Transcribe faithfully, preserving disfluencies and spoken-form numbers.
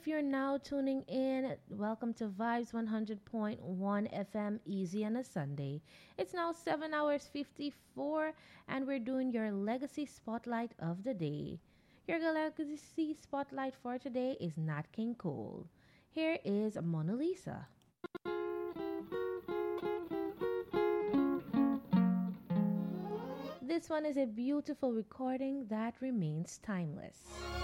if you're now tuning in, welcome to Vibes one hundred point one F M Easy on a Sunday. It's now seven hours fifty-four, and we're doing your Legacy Spotlight of the day. Your Legacy Spotlight for today is Nat King Cole. Here is Mona Lisa. This one is a beautiful recording that remains timeless.